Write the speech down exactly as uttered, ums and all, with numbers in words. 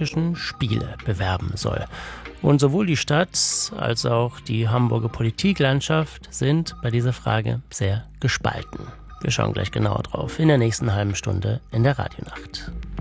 Olympischen Spiele bewerben soll. Und sowohl die Stadt als auch die Hamburger Politiklandschaft sind bei dieser Frage sehr gespalten. Wir schauen gleich genauer drauf in der nächsten halben Stunde in der Radionacht.